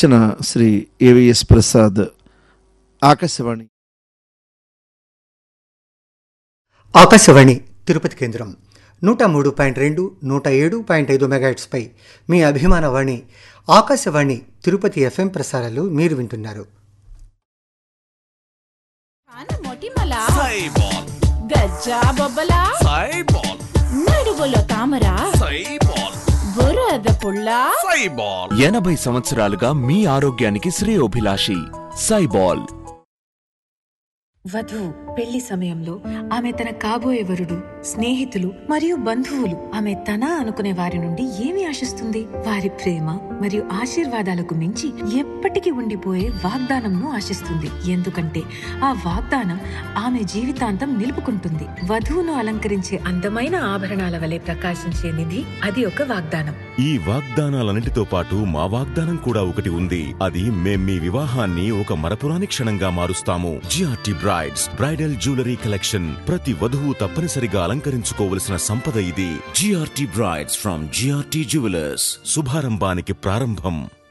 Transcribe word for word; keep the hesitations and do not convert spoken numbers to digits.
రచన Shri AVS Prasad. Akashvani Akashvani Tirupati కేంద్రం నూట మూడు పాయింట్ రెండు నూట ఏడు పాయింట్ ఐదు మెగాహెర్ట్జ్పై మీ అభిమాన వాణి ఆకాశవాణి తిరుపతి ఎఫ్ఎం ప్రసారాలు మీరు వింటున్నారు. గజ్జా బొబ్బలా నడుగులో తామర బురద పుల్ల ఎనభై సంవత్సరాలుగా మీ ఆరోగ్యానికి శ్రేయోభిలాషి సైబాల్. వధువు పెళ్లి సమయంలో ఆమె తన కాబోయే వరుడు, స్నేహితులు మరియు బంధువులు ఆమె తన అనుకునే వారి నుండి ఏమి ఆశిస్తుంది? వారి ప్రేమ మరియు ఆశీర్వాదాలకు మించి ఎప్పటికీ ఉండిపోయే వాగ్దానంను ఆశిస్తుంది. ఎందుకంటే ఆ వాగ్దానం ఆమె జీవితాంతం నిలుపుకుంటుంది. వధువును అలంకరించే అందమైన ఆభరణాల వలె ప్రకాశించే నిధి అది ఒక వాగ్దానం. ఈ వాగ్దానాలన్నిటితో పాటు మా వాగ్దానం కూడా ఒకటి ఉంది. అది మేం మీ వివాహాన్ని ఒక మరపురాని క్షణంగా మారుస్తాము. GRT brides bridal jewellery collection. ప్రతి వధువు తప్పనిసరిగా అలంకరించుకోవలసిన సంపద ఇది. GRT brides from GRT jewellers. శుభారంభానికి ప్రారంభం.